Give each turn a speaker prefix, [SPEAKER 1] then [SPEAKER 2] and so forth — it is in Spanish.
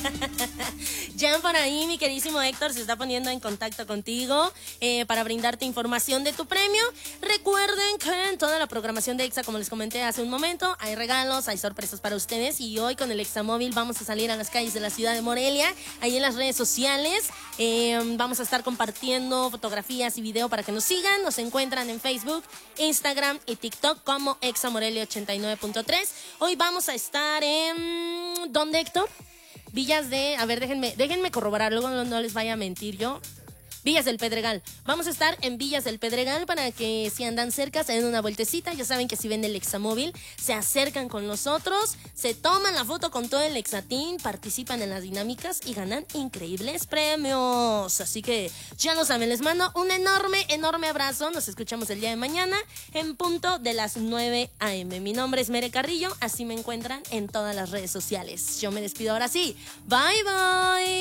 [SPEAKER 1] Ya por ahí mi queridísimo Héctor se está poniendo en contacto contigo para brindarte información de tu premio. Recuerden que en toda la programación de Exa, como les comenté hace un momento, hay regalos, hay sorpresas para ustedes y hoy con el Examóvil vamos a salir a las calles de la ciudad de Morelia, ahí en las redes sociales. Vamos a estar compartiendo fotografías y video para que nos sigan. Nos encuentran en Facebook, Instagram y TikTok como Exa Morelia 89.3. Hoy vamos a estar en... ¿Dónde, Héctor? Villas de... A ver, déjenme corroborar, luego no les vaya a mentir yo. Villas del Pedregal. Vamos a estar en Villas del Pedregal para que si andan cerca se den una vueltecita. Ya saben que si ven el Examóvil, se acercan con nosotros, se toman la foto con todo el Exatín, participan en las dinámicas y ganan increíbles premios. Así que ya lo saben, les mando un enorme abrazo. Nos escuchamos el día de mañana en punto de las 9 a.m. Mi nombre es Mere Carrillo, así me encuentran en todas las redes sociales. Yo me despido ahora sí. Bye.